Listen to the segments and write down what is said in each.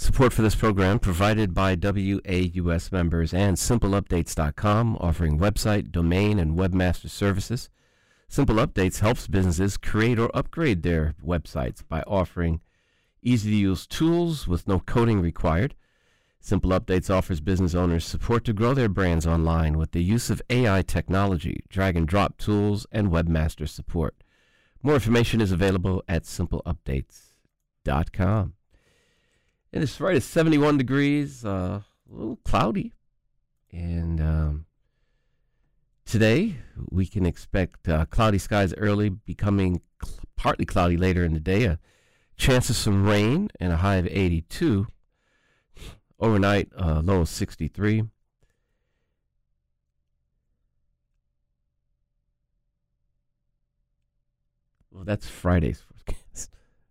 Support for this program provided by WAUS members and SimpleUpdates.com, offering website, domain, and webmaster services. Simple Updates helps businesses create or upgrade their websites by offering easy-to-use tools with no coding required. Simple Updates offers business owners support to grow their brands online with the use of AI technology, drag-and-drop tools, and webmaster support. More information is available at SimpleUpdates.com. And it's right at 71 degrees, a little cloudy. And today we can expect cloudy skies early, becoming partly cloudy later in the day. A chance of some rain and a high of 82. Overnight, low of 63. Well, that's Friday's forecast.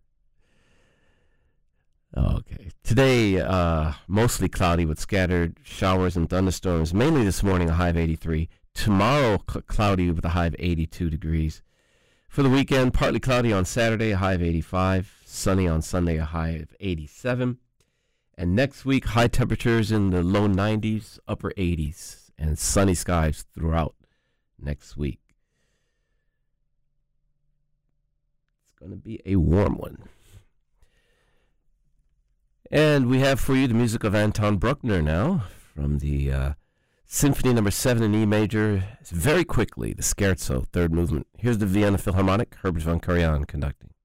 Okay. Today, mostly cloudy with scattered showers and thunderstorms, mainly this morning, a high of 83. Tomorrow, cloudy with a high of 82 degrees. For the weekend, partly cloudy on Saturday, a high of 85. Sunny on Sunday, a high of 87. And next week, high temperatures in the low 90s, upper 80s, and sunny skies throughout next week. It's going to be a warm one. And we have for you the music of Anton Bruckner now, from the Symphony No. 7 in E major. Very quickly, the Scherzo, third movement. Here's the Vienna Philharmonic, Herbert von Karajan conducting.